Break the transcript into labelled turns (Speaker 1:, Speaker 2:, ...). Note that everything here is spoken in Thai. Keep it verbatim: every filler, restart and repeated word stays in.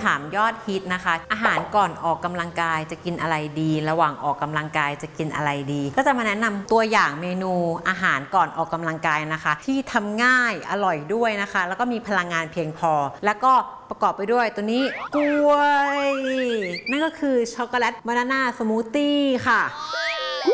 Speaker 1: ถามยอดฮิตนะคะอาหารก่อนออกกำลังกายจะกินอะไรดีระหว่างออกกำลังกายจะกินอะไรดีก็จะมาแนะนำตัวอย่างเมนูอาหารก่อนออกกำลังกายนะคะที่ทำง่ายอร่อยด้วยนะคะแล้วก็มีพลังงานเพียงพอแล้วก็ประกอบไปด้วยตัวนี้กล้วยนั่นก็คือช็อกโกแลตบานาน่าสมูทตี้ค่ะ